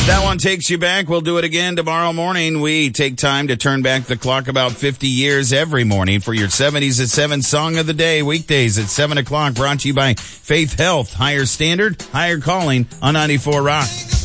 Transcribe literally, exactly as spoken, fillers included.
That one takes you back. We'll do it again tomorrow morning. We take time to turn back the clock about fifty years every morning for your seventies at seven Song of the Day. Weekdays at seven o'clock, brought to you by Faith Health. Higher standard, higher calling on ninety-four Rock.